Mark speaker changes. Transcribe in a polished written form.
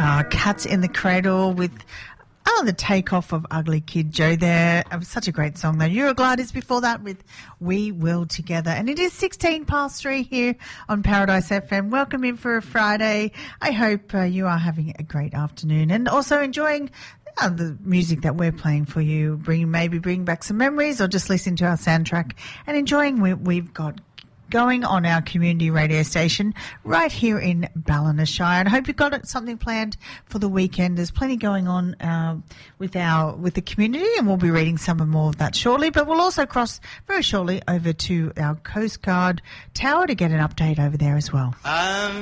Speaker 1: Cats in the Cradle with the takeoff of Ugly Kid Joe there. It was such a great song though. Eurogliders before that with We Will Together. And it is 3 here on Paradise FM. Welcome in for a Friday. I hope you are having a great afternoon and also enjoying the music that we're playing for you. Bring back some memories or just listen to our soundtrack and enjoying we've got going on our community radio station right here in Ballina Shire. And I hope you've got something planned for the weekend. There's plenty going on with the community, and we'll be reading some more of that shortly. But we'll also cross very shortly over to our Coast Guard Tower to get an update over there as well.